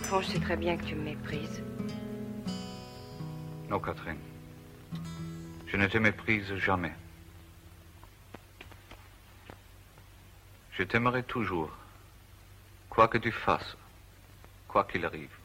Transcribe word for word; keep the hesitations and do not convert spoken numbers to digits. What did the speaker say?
fond, je sais très bien que tu me méprises. Non, Catherine. Je ne te méprise jamais. Je t'aimerai toujours, quoi que tu fasses, quoi qu'il arrive.